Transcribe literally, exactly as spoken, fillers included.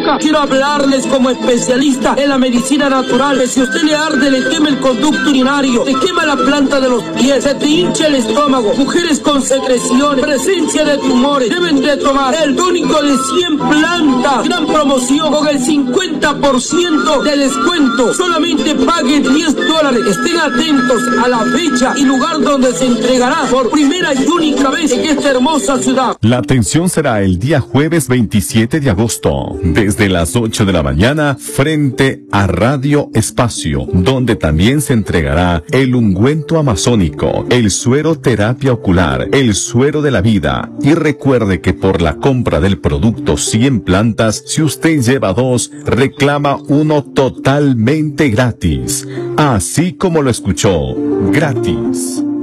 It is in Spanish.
Oiga, quiero hablarles como especialista en la medicina natural, que si usted le arde, le quema el conducto urinario, le quema la planta de los pies, se te hincha el estómago, mujeres con secreciones, presencia de tumores, deben de tomar el tónico de cien plantas, gran promoción con el cincuenta por ciento de descuento, solamente pague diez dólares, estén atentos a la fecha y lugar donde se entregará por primera y única vez en esta hermosa ciudad. La atención será el día jueves veintisiete de agosto, desde las ocho de la mañana, frente a Radio Espacio, donde también se entregará el ungüento amazónico, el suero terapia ocular, el suero de la vida. Y recuerde que por la compra del producto cien plantas, si usted lleva dos, reclama uno totalmente gratis. Así como lo escuchó, gratis.